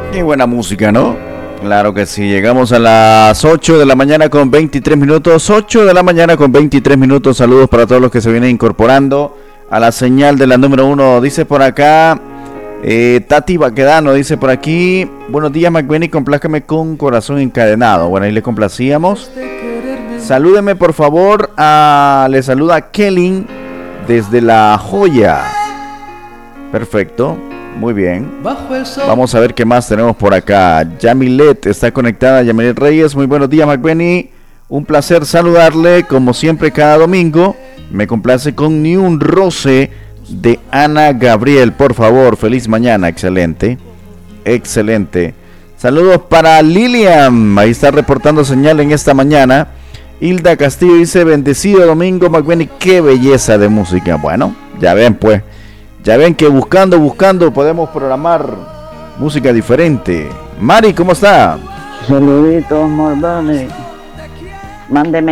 Qué buena música, ¿no? Claro que sí, llegamos a las 8 de la mañana con 23 minutos. 8 de la mañana con 23 minutos. Saludos para todos los que se vienen incorporando a la señal de la número 1. Dice por acá, Tati Baquedano, dice por aquí: buenos días, McBenny, complázcame con corazón encadenado. Bueno, ahí le complacíamos. Salúdeme, por favor. Le saluda Kelly desde La Joya. Perfecto. Muy bien. Vamos a ver qué más tenemos por acá. Yamilet está conectada. Yamilet Reyes, muy buenos días, McBenny. Un placer saludarle, como siempre, cada domingo. Me complace con Ni un roce de Ana Gabriel, por favor. Feliz mañana, excelente. Excelente. Saludos para Lilian. Ahí está reportando señal en esta mañana. Hilda Castillo dice: bendecido domingo, McBenny. Qué belleza de música. Bueno, ya ven pues. Ya ven que buscando podemos programar música diferente. Mari, ¿cómo está? Saluditos, Mordone. Mándeme